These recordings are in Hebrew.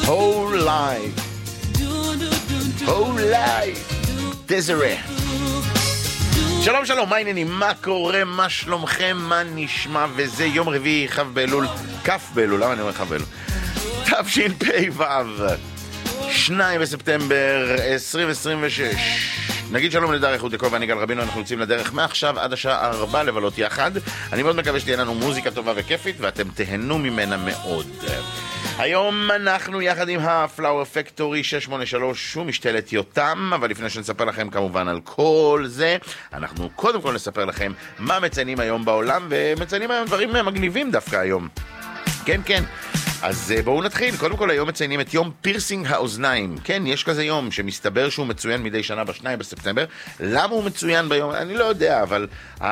whole life, whole life, דזרה. שלום שלום, מה העניינים? מה קורה? מה שלומכם? מה נשמע? וזה יום רביעי, כ' באלול, למה אני אומר כ' באלול? תשפ"ו, 2 בספטמבר 2026. נגיד שלום לדרך איכות יעקב ואני גל רבינו, אנחנו יוצאים לדרך מעכשיו עד השעה 4 לבלות יחד. אני מאוד מקווה שתהיה לנו מוזיקה טובה וכיפית ואתם תהנו ממנה מאוד. היום אנחנו יחד עם הפלאואר פקטורי 683 ומשתלת יותם, אבל לפני שנספר לכם כמובן על כל זה, אנחנו קודם כל נספר לכם מה מציינים היום בעולם, ומציינים היום דברים מגניבים דווקא היום. כן, כן. אז בואו נתחיל. קודם כל היום מציינים את יום פירסינג האוזניים. כן, יש כזה יום שמסתבר שהוא מצוין מדי שנה ב2 בספטמבר. למה הוא מצוין ביום? אני לא יודע, אבל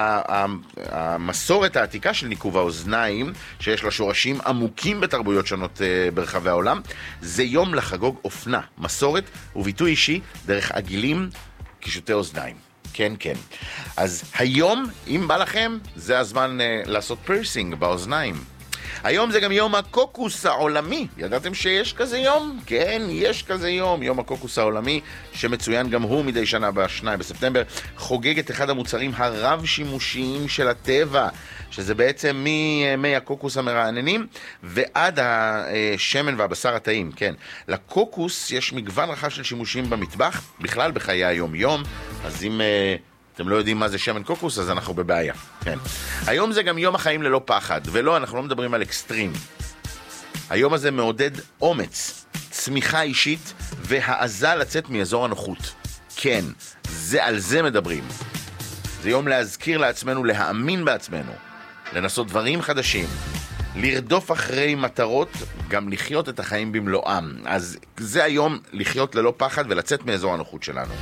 המסורת העתיקה של ניקוב האוזניים, שיש לה שורשים עמוקים בתרבויות שונות ברחבי העולם, זה יום לחגוג אופנה, מסורת וביטוי אישי דרך עגילים קישוטי אוזניים. כן, כן. אז היום, אם בא לכם, זה הזמן לעשות פירסינג באוזניים. היום זה גם יום הקוקוס העולמי. ידעתם שיש כזה יום? כן, יש כזה יום. יום הקוקוס העולמי, שמצוין גם הוא מדי שנה ב2 בספטמבר, חוגג את אחד המוצרים הרב-שימושיים של הטבע, שזה בעצם ממי הקוקוס המרעננים ועד השמן והבשר הטעים. כן. לקוקוס יש מגוון רחב של שימושים במטבח, בכלל בחיי היום-יום, אז אם אתם לא יודעים מה זה שמן קוקוס, אז אנחנו בבעיה. כן. היום זה גם יום החיים ללא פחד, ולא, אנחנו לא מדברים על אקסטרים. היום הזה מעודד אומץ, צמיחה אישית, והעזה לצאת מאזור הנוחות. כן, על זה מדברים. זה יום להזכיר לעצמנו, להאמין בעצמנו, לנסות דברים חדשים, לרדוף אחרי מטרות, גם לחיות את החיים במלואם. אז זה היום לחיות ללא פחד ולצאת מאזור הנוחות שלנו.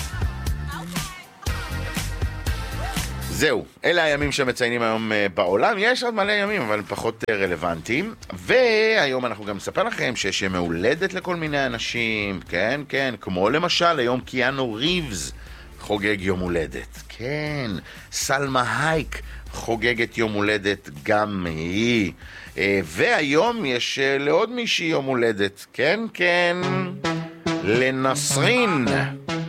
זהו, אלה הימים שמציינים היום בעולם. יש עוד מלא ימים, אבל פחות רלוונטיים. והיום אנחנו גם נספר לכם שיש יום הולדת לכל מיני אנשים. כן, כן, כמו למשל היום קיאנו ריבס חוגג יום הולדת. כן, סלמה הייק חוגגת יום הולדת גם היא. והיום יש לעוד מישהי יום הולדת. כן, כן, לנסרין.